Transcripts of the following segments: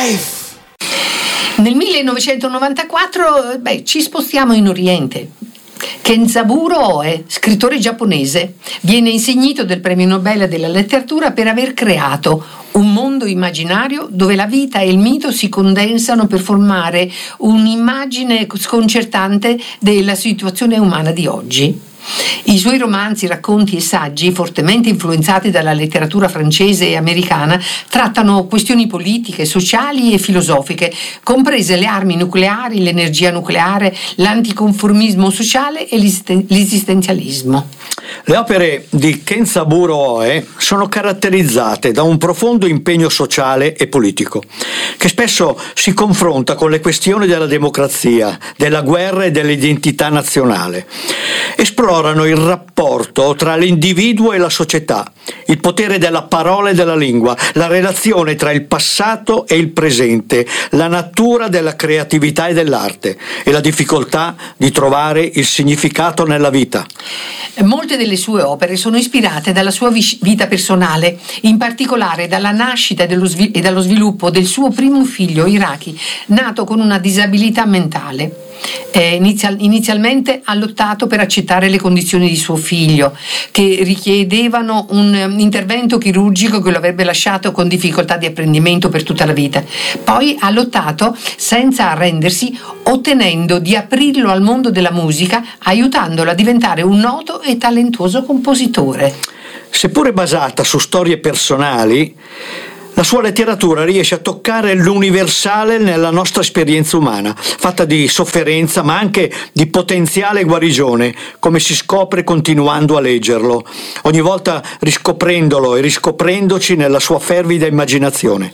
life. Nel 1994 ci spostiamo in Oriente. Kenzaburo Oe, scrittore giapponese, viene insignito del premio Nobel della letteratura per aver creato un mondo immaginario dove la vita e il mito si condensano per formare un'immagine sconcertante della situazione umana di oggi. I suoi romanzi, racconti e saggi, fortemente influenzati dalla letteratura francese e americana, trattano questioni politiche, sociali e filosofiche, comprese le armi nucleari, l'energia nucleare, l'anticonformismo sociale e l'esistenzialismo. Le opere di Kenzaburo Oe sono caratterizzate da un profondo impegno sociale e politico, che spesso si confronta con le questioni della democrazia, della guerra e dell'identità nazionale. Esplorano il rapporto tra l'individuo e la società, il potere della parola e della lingua, la relazione tra il passato e il presente, la natura della creatività e dell'arte e la difficoltà di trovare il significato nella vita. Molte delle sue opere sono ispirate dalla sua vita personale, in particolare dalla nascita e dallo sviluppo del suo primo figlio, Hiraki, nato con una disabilità mentale. Inizialmente ha lottato per accettare le condizioni di suo figlio, che richiedevano un intervento chirurgico che lo avrebbe lasciato con difficoltà di apprendimento per tutta la vita. Poi ha lottato senza arrendersi, ottenendo di aprirlo al mondo della musica, aiutandolo a diventare un noto e talentuoso compositore. Seppure basata su storie personali, la sua letteratura riesce a toccare l'universale nella nostra esperienza umana, fatta di sofferenza ma anche di potenziale guarigione, come si scopre continuando a leggerlo, ogni volta riscoprendolo e riscoprendoci nella sua fervida immaginazione.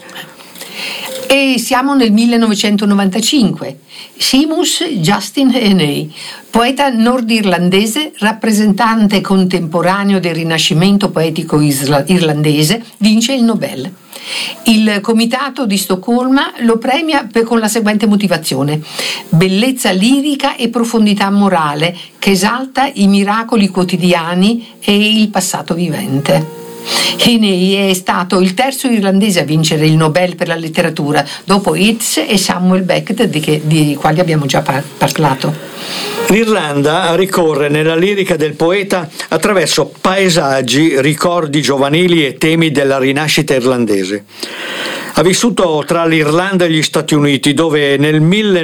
E siamo nel 1995. Seamus Justin Henney, poeta nordirlandese, rappresentante contemporaneo del Rinascimento poetico irlandese, vince il Nobel. Il Comitato di Stoccolma lo premia con la seguente motivazione: bellezza lirica e profondità morale che esalta i miracoli quotidiani e il passato vivente. Henney è stato il terzo irlandese a vincere il Nobel per la letteratura, dopo Yeats e Samuel Beckett, di quali abbiamo già parlato. L'Irlanda ricorre nella lirica del poeta attraverso paesaggi, ricordi giovanili e temi della rinascita irlandese. Ha vissuto tra l'Irlanda e gli Stati Uniti, dove nel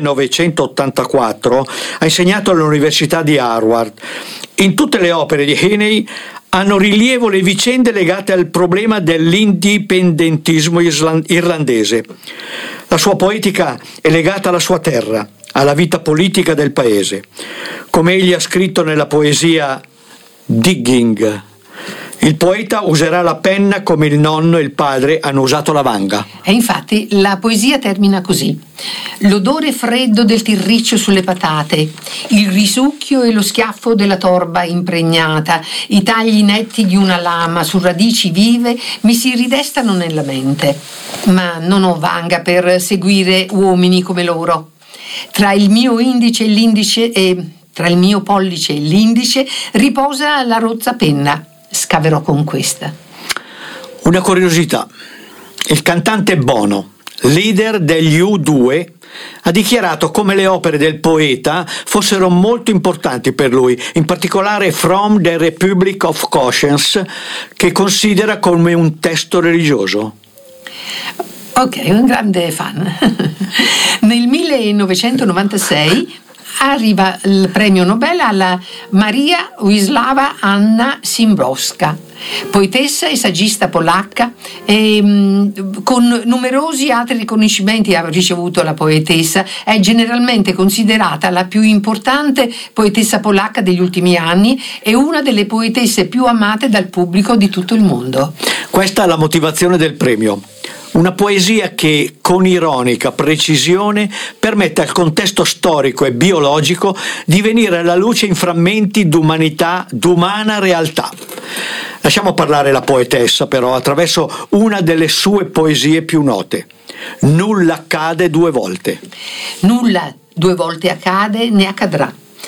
1984 ha insegnato all'Università di Harvard. In tutte le opere di Henney hanno rilievo le vicende legate al problema dell'indipendentismo irlandese. La sua poetica è legata alla sua terra, alla vita politica del paese. Come egli ha scritto nella poesia Digging, il poeta userà la penna come il nonno e il padre hanno usato la vanga. E infatti la poesia termina così: l'odore freddo del tirriccio sulle patate, il risucchio e lo schiaffo della torba impregnata, i tagli netti di una lama su radici vive mi si ridestano nella mente, ma non ho vanga per seguire uomini come loro. Tra il mio indice e l'indice tra il mio pollice e l'indice riposa la rozza penna. Scaverò con questa. Una curiosità: il cantante Bono, leader degli U2, ha dichiarato come le opere del poeta fossero molto importanti per lui, in particolare From the Republic of Conscience, che considera come un testo religioso. Ok, un grande fan. Nel 1996 arriva il premio Nobel alla Maria Wisława Anna Szymborska, poetessa e saggista polacca, e con numerosi altri riconoscimenti ha ricevuto la poetessa. È generalmente considerata la più importante poetessa polacca degli ultimi anni e una delle poetesse più amate dal pubblico di tutto il mondo. Questa è la motivazione del premio. Una poesia che, con ironica precisione, permette al contesto storico e biologico di venire alla luce in frammenti d'umanità, d'umana realtà. Lasciamo parlare la poetessa, però, attraverso una delle sue poesie più note. Nulla accade due volte. Nulla due volte accade né accadrà.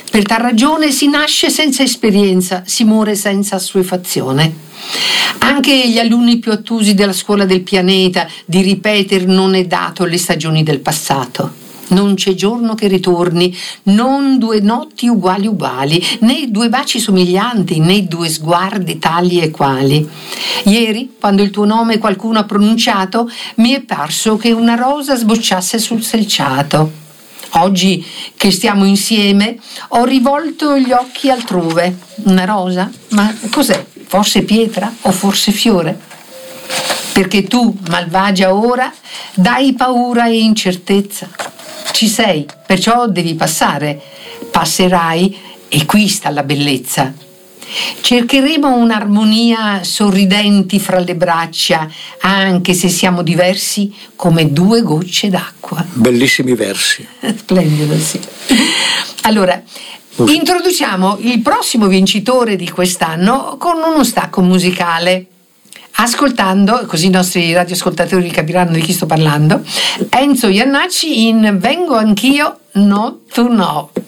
Per tal ragione si nasce senza esperienza, si muore senza assuefazione. Anche gli alunni più ottusi della scuola del pianeta di ripetere non è dato le stagioni del passato. Non c'è giorno che ritorni, non 2 notti uguali, né 2 baci somiglianti, né 2 sguardi tali e quali. Ieri, quando il tuo nome qualcuno ha pronunciato, mi è parso che una rosa sbocciasse sul selciato. Oggi che stiamo insieme, ho rivolto gli occhi altrove. Una rosa? Ma cos'è? Forse pietra o forse fiore? Perché tu, malvagia ora, dai paura e incertezza. Ci sei, perciò devi passare. Passerai e qui sta la bellezza. Cercheremo un'armonia sorridenti fra le braccia, anche se siamo diversi come 2 gocce d'acqua. Bellissimi versi. Splendido, sì. Allora, introduciamo il prossimo vincitore di quest'anno con uno stacco musicale. Ascoltando, così i nostri radioascoltatori capiranno di chi sto parlando, Enzo Jannacci in Vengo anch'io, no tu no.